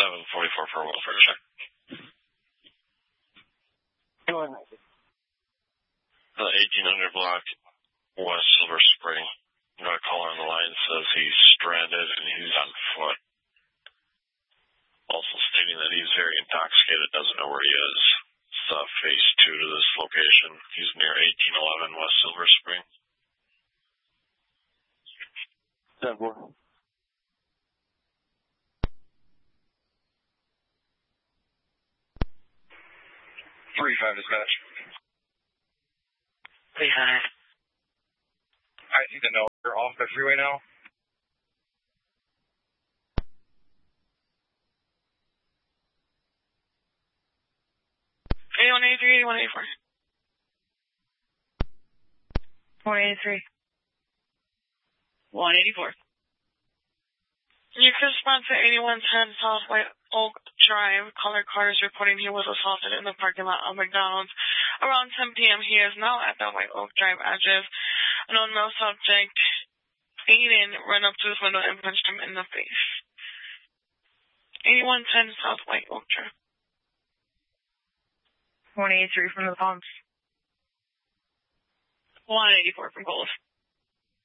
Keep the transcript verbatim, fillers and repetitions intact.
seven forty-four for a welfare check. Go ahead. The eighteen hundred block, West Silver Spring. You got a caller on the line says he's stranded and he's on foot. Also stating that he's very intoxicated, doesn't know where he is. It's uh, phase two to this location. He's near eighteen eleven West Silver Spring. ten four. three five dispatch. three five. I see the note. You're off the freeway now. eighty-one eighty-three, eighty-one eighty-four. one eighty-three. one eighty-four. You can respond to eighty-one ten South White Oak Drive. Caller Carter is reporting he was assaulted in the parking lot of McDonald's. Around ten p.m. he is now at the White Oak Drive address. An unknown subject, Aiden, ran up to his window and punched him in the face. eighty-one ten South White Oak Drive. one eighty-three from the pumps. one eighty-four from Gold.